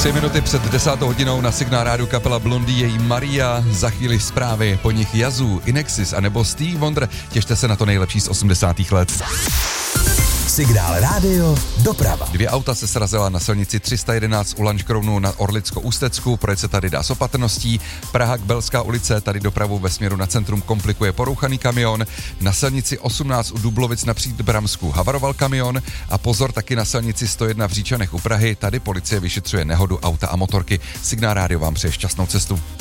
3 minuty před 10. hodinou na Signál Rádiu kapela Blondie, její Maria, za chvíli zprávy, po nich Yazoo, Inexis a nebo Stevie Wonder. Těšte se na to nejlepší z 80. let. Signál Rádio doprava. 2 auta se srazila na silnici 311 u Lanškrovnu na Orlicko-Ústecku, projet se tady dá s opatrností. Praha Belská ulice, tady dopravu ve směru na centrum komplikuje porouchaný kamion. Na silnici 18 u Dublovic na Příbramsku havaroval kamion a pozor taky na silnici 101 v Říčanech u Prahy, tady policie vyšetřuje nehodu auta a motorky. Signál Rádio vám přeje šťastnou cestu.